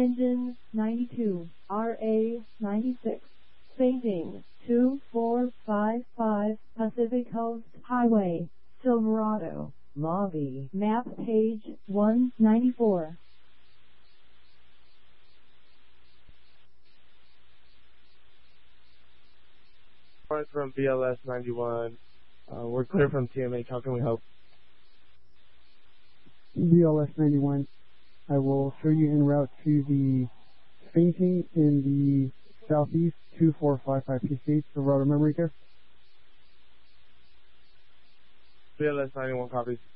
Engine 92, RA 96. Fainting 2455 Pacific Coast Highway, Silverado. Lobby. Map page 194. From BLS 91. We're clear from TMH. How can we help? BLS 91. I will show you en route to the fainting in the southeast 2455 PCH, Silverado memory care. BLS 91 copies.